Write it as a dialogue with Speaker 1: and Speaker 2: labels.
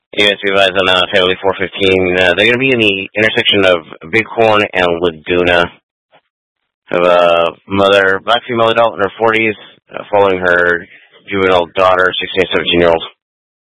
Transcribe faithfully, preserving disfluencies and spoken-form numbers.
Speaker 1: U S B Advise on uh, Family four fifteen. Uh, they're going to be in the intersection of Bighorn and Laguna. Of a mother, black female adult in her forties, uh, following her juvenile daughter, sixteen and seventeen year old.